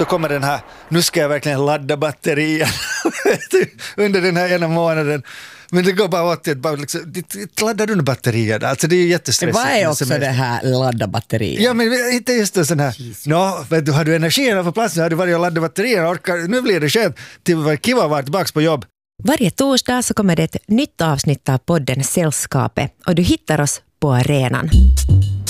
så kommer den här, nu ska jag verkligen ladda batterien under den här ena månaden. Men det går bara åt att liksom, laddar du batterierna? Alltså det är ju jättestressigt. Vad är också det här ladda batterier? Ja, men inte just en sån här, har du energin på plats, har du varit och laddat batterierna, nu blir det skönt till kiva att vara tillbaka på jobb. Varje torsdag så kommer det ett nytt avsnitt av podden Sällskapet och du hittar oss på arenan.